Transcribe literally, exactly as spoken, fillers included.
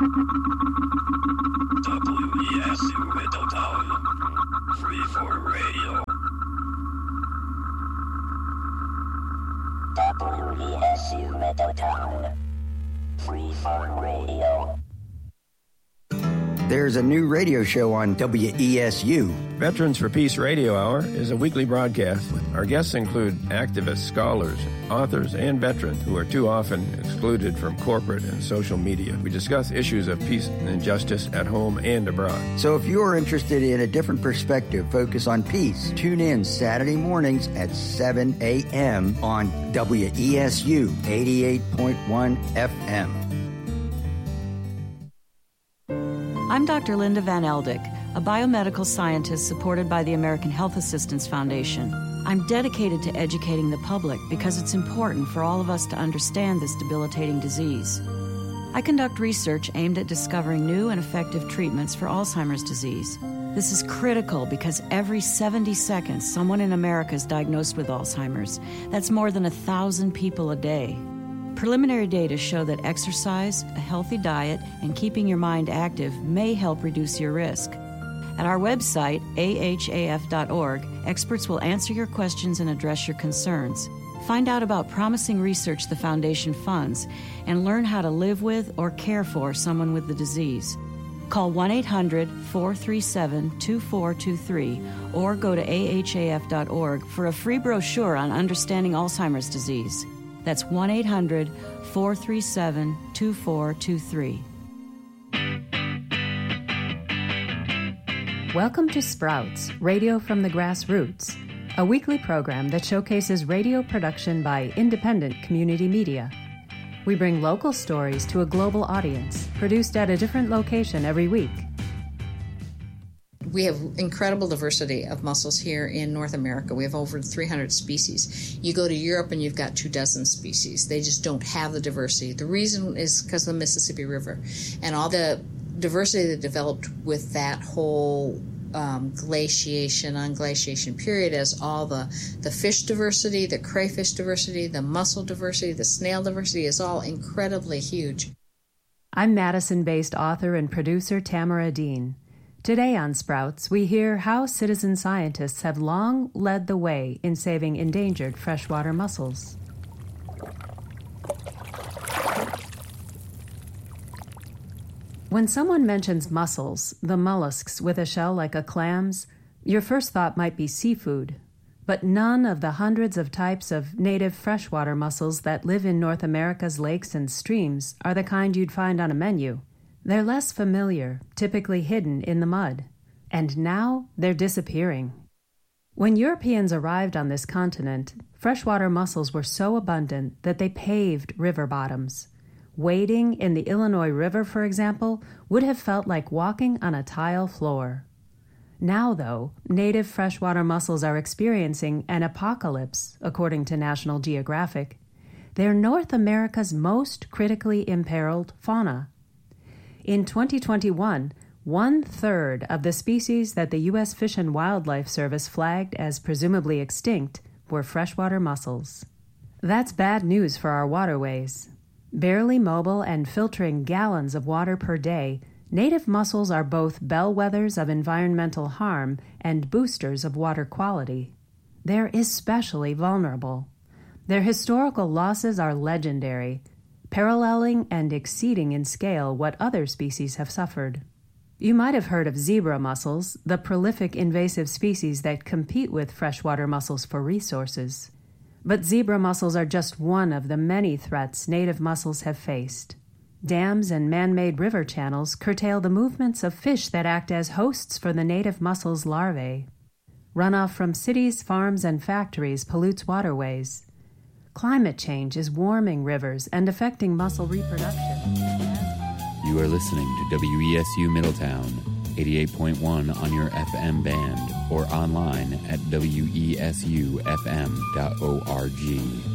W E S U Middletown, Freeform Radio. W E S U Middletown, Freeform Radio. There's a new radio show on W E S U. Veterans for Peace Radio Hour is a weekly broadcast. Our guests include activists, scholars, authors, and veterans who are too often excluded from corporate and social media. We discuss issues of peace and justice at home and abroad. So if you're interested in a different perspective, focus on peace. Tune in Saturday mornings at seven a.m. on W E S U eighty-eight point one F M. I'm Doctor Linda Van Eldik, a biomedical scientist supported by the American Health Assistance Foundation. I'm dedicated to educating the public because it's important for all of us to understand this debilitating disease. I conduct research aimed at discovering new and effective treatments for Alzheimer's disease. This is critical because every seventy seconds, someone in America is diagnosed with Alzheimer's. That's more than a thousand people a day. Preliminary data show that exercise, a healthy diet, and keeping your mind active may help reduce your risk. At our website, A H A F dot org, experts will answer your questions and address your concerns. Find out about promising research the Foundation funds and learn how to live with or care for someone with the disease. Call one eight hundred four three seven two four two three or go to A H A F dot org for a free brochure on understanding Alzheimer's disease. That's one eight hundred four three seven two four two three. Welcome to Sprouts, Radio from the Grassroots, a weekly program that showcases radio production by independent community media. We bring local stories to a global audience, produced at a different location every week. We have incredible diversity of mussels here in North America. We have over three hundred species. You go to Europe and you've got two dozen species. They just don't have the diversity. The reason is because of the Mississippi River and all the diversity that developed with that whole um, glaciation, unglaciation period, as all the, the fish diversity, the crayfish diversity, the mussel diversity, the snail diversity is all incredibly huge. I'm Madison-based author and producer Tamara Dean. Today on Sprouts, we hear how citizen scientists have long led the way in saving endangered freshwater mussels. When someone mentions mussels, the mollusks with a shell like a clam's, your first thought might be seafood. But none of the hundreds of types of native freshwater mussels that live in North America's lakes and streams are the kind you'd find on a menu. They're less familiar, typically hidden in the mud. And now they're disappearing. When Europeans arrived on this continent, freshwater mussels were so abundant that they paved river bottoms. Wading in the Illinois River, for example, would have felt like walking on a tile floor. Now, though, native freshwater mussels are experiencing an apocalypse, according to National Geographic. They're North America's most critically imperiled fauna. In twenty twenty-one, one-third of the species that the U S Fish and Wildlife Service flagged as presumably extinct were freshwater mussels. That's bad news for our waterways. Barely mobile and filtering gallons of water per day, native mussels are both bellwethers of environmental harm and boosters of water quality. They're especially vulnerable. Their historical losses are legendary, paralleling and exceeding in scale what other species have suffered. You might have heard of zebra mussels, the prolific invasive species that compete with freshwater mussels for resources. But zebra mussels are just one of the many threats native mussels have faced. Dams and man-made river channels curtail the movements of fish that act as hosts for the native mussels' larvae. Runoff from cities, farms, and factories pollutes waterways. Climate change is warming rivers and affecting mussel reproduction. You are listening to W E S U Middletown, eighty-eight point one on your F M band or online at W E S U F M dot org.